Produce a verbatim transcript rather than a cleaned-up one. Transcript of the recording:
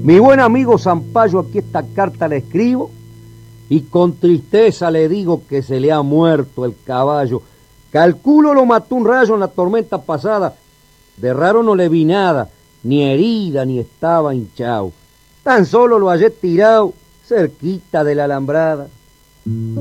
Mi buen amigo Zampayo, aquí esta carta la escribo y con tristeza le digo que se le ha muerto el caballo. Calculo lo mató un rayo en la tormenta pasada. De raro no le vi nada, ni herida ni estaba hinchado. Tan solo lo hallé tirado cerquita de la alambrada.